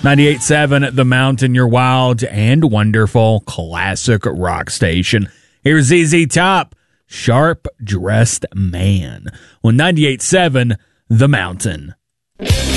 98.7 The Mountain, your wild and wonderful classic rock station. Here's ZZ Top, Sharp Dressed Man, on 98.7 The Mountain.